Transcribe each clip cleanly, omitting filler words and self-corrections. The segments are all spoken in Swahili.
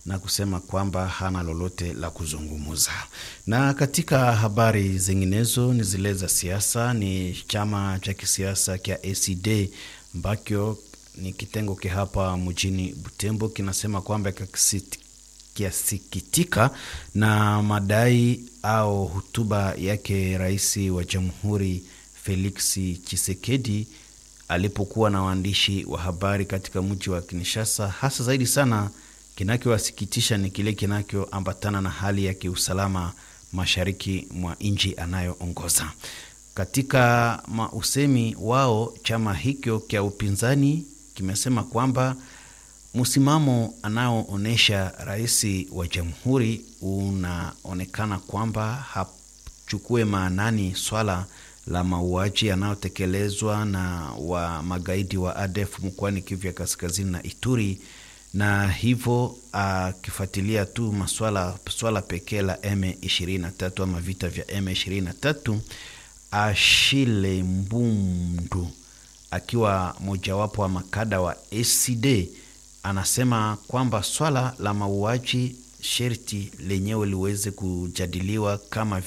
na kusema kwamba hana lolote la kuzungumuza. Na katika habari zinginezo ni zile za siasa, ni chama cha kisiasa kia ACD ambacho ni kitengo kia hapa mjini Butembo kinasema kwamba kiasikitika na madai au hutuba yake rais wa Jamhuri Felix Tshisekedi alipokuwa na waandishi wa habari katika mji wa Kinshasa. Hasa zaidi sana kinachowasikitisha ni kile kinachoambatana na hali ya kiusalama mashariki mwa nchi anayoongoza. Katika mausemi wao, chama hicho kia upinzani kimesema kwamba msimamo anaoonesha rais wa jamhuri unaonekana kwamba hachukue maanani swala la mauaji yanayotekelezwa na wa magaidi wa ADF mkoani Kivu ya Kaskazini na Ituri, na hivyo akifuatilia tu swala pekee la M23 ama vita vya M23. Achille Mbundu akiwa mojawapo wa makada wa ACD anasema kwamba swala la mauaji sherti lenyewe liweze kujadiliwa kama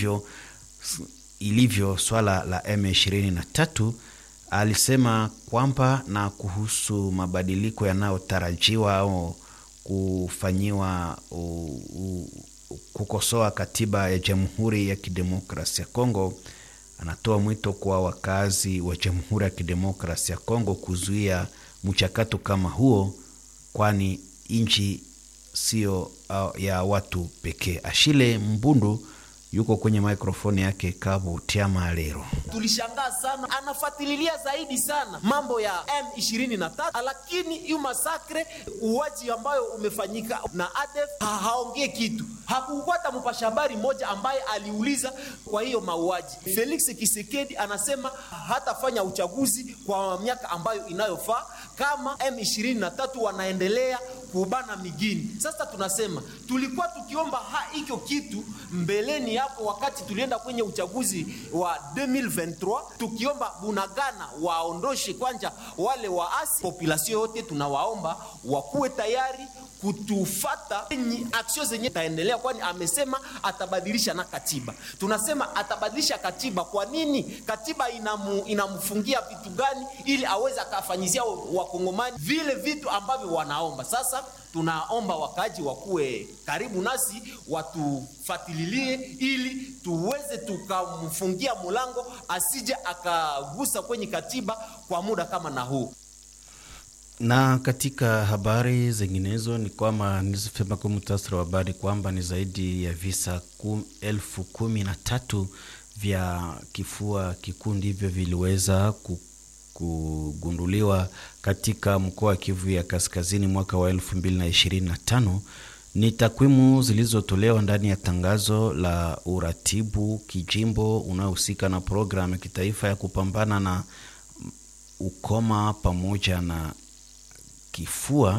ilivyo swala la M23. Alisema kwamba na kuhusu mabadiliko yanayotarajiwa au kufanyiwa kukosoa katiba ya Jamhuri ya Kidemokrasia ya Kongo, anatoa mwito kwa wakazi wa Jamhuri ya Kidemokrasia ya Kongo kuzuia mchakato kama huo, kwani nchi sio ya watu pekee. Achille Mbundu yuko kwenye mikrofoni yake Kabu Tiama leo. Tulishangaa sana, anafuatilia zaidi sana mambo ya M23, lakini yu masakre uwaji ambayo umefanyika na ADF haongee kitu. Hakukwata mpasha habari moja ambaye aliuliza kwa hiyo mauaji. Felix Tshisekedi anasema hatafanya uchaguzi kwa miaka ambayo inayofaa kama M23 wanaendelea kubana migini. Sasa tunasema tulikuwa tukiomba hicho kitu mbeleni hapo wakati tulienda kwenye uchaguzi wa 2023, tukiomba Bunagana waondoshe kwanja wale waasi. Population yote tunawaomba wakuwe tayari kutufata aksio zenye taendelea, kwani amesema atabadilisha na katiba. Tunasema atabadilisha katiba. Kwa nini? Katiba inamfungia vitu gani ili aweze akafanyizia wakongomani vile vitu ambavyo wanaomba? Sasa tunaomba wakaji wakuwe karibu nasi, watufatililie ili tuweze tukamfungia mulango asije akagusa kwenye katiba kwa muda kama na huu. Na katika habari zinginezo ni kwamba nizifema kwa muhtasari wa habari kwamba ni zaidi ya visa 13,000 vya kifua kikuu ndivyo viliweza kugunduliwa katika mkoa wa Kivu ya Kaskazini mwaka wa 2025. Ni takwimu zilizotolewa ndani ya tangazo la uratibu kijimbo unaohusika na programu ya kitaifa ya kupambana na ukoma pamoja na kifua,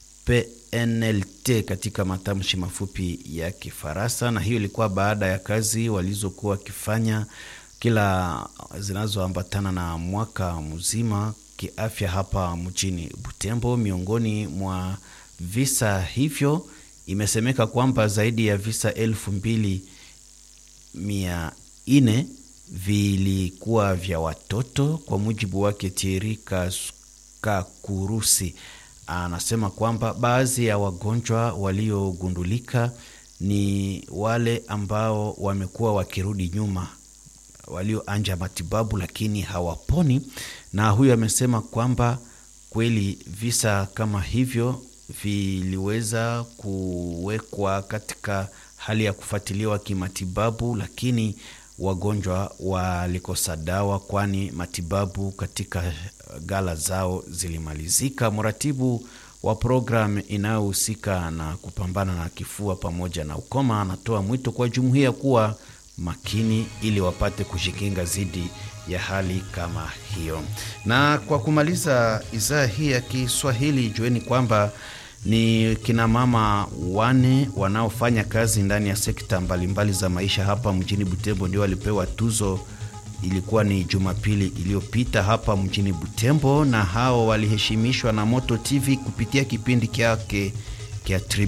PNLT katika matamshi mafupi ya Kifaransa. Na hiyo ilikuwa baada ya kazi walizokuwa wakifanya kila zinazoambatana na mwaka mzima kiafya hapa mjini Butembo. Miongoni mwa visa hivyo imesemeka kwamba zaidi ya visa 2,400 vilikuwa vya watoto, kwa mujibu wake Thierry Kakurusi. Anasema kwamba baadhi ya wagonjwa waliogundulika ni wale ambao wamekuwa wakirudi nyuma, walioanja matibabu lakini hawaponi. Na huyo amesema kwamba kweli visa kama hivyo viliweza kuwekwa katika hali ya kufuatiliwa kimatibabu, lakini wagonjwa walikosa dawa kwani matibabu katika gala zao zilimalizika. Mratibu wa programu inayohusika na kupambana na kifua pamoja na ukoma anatoa mwito kwa jumuiya kuwa makini ili wapate kujikinga dhidi ya hali kama hiyo. Na kwa kumaliza idhaa hii ya Kiswahili, jueni kwamba ni kina mama 4 wanaofanya kazi ndani ya sekta mbalimbali za maisha hapa mjini Butembo ndio walipewa tuzo. Ilikuwa ni Jumapili iliyopita hapa mjini Butembo, na hao waliheshimishwa na Moto TV kupitia kipindi kyake kia